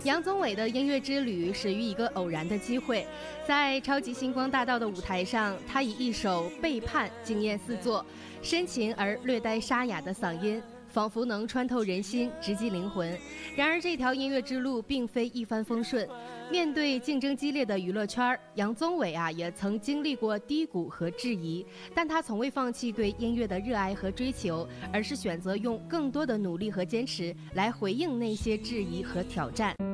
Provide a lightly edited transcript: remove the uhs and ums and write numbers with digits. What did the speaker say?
杨宗纬的音乐之旅始于一个偶然的机会，在超级星光大道的舞台上，他以一首《背叛》惊艳四座，深情而略带沙哑的嗓音，仿佛能穿透人心，直击灵魂。然而，这条音乐之路并非一帆风顺，面对竞争激烈的娱乐圈，杨宗纬也曾经历过低谷和质疑，但他从未放弃对音乐的热爱和追求，而是选择用更多的努力和坚持来回应那些质疑和挑战。